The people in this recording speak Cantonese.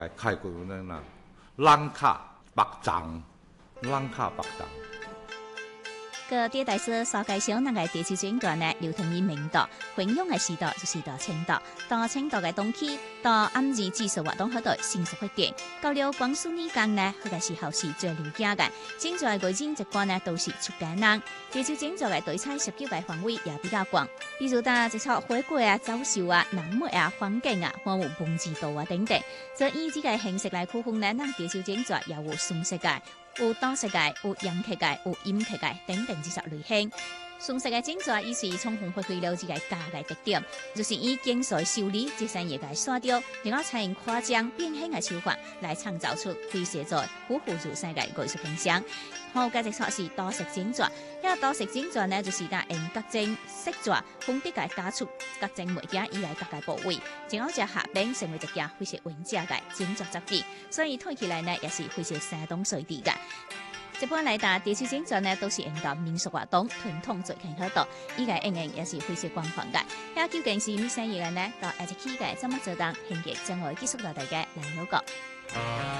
開過那蘭卡北藏，蘭卡北藏。 個啲大師所介紹那個地球景觀呢，流通於明代，弘揚嘅時代就是到清代。到清代嘅冬季，到暗日技術活動嗰度迅速發展。到了光緒年間呢，嗰個時候是最流行嘅。景觀嘅景直觀呢，都是出家人。地球景觀嘅對採19個範圍也比較廣，比如打一撮花果啊、走秀啊、南木啊、風景啊、還有文字圖啊等等。所以以這個形式來區分呢，那地球景觀也有順色界。有單色界、有陽刻界、有陰刻界等等，這些類型。順色嘅景觀亦是充分發揮了這個家嘅特點，就是以精髓修理、節省業嘅刷掉，然後採用誇張變形嘅手法來創造出詼諧在虎虎如山嘅藝術形象。好，繼續說是多色景觀，因為多色景觀呢，就是打用各種色澤分別嘅打出各種媒介以來各個部位，然後將下邊成為一件非常完整嘅景觀作品，所以睇起來呢，也是非常生動隨意嘅。一般來打地球景觀呢，都是用到民俗活動傳統最近好多，依個應用也是非常廣泛嘅。咁究竟是咩生意嘅呢？到下一期嘅節目做檔，興嘅將會繼續到大家來了解。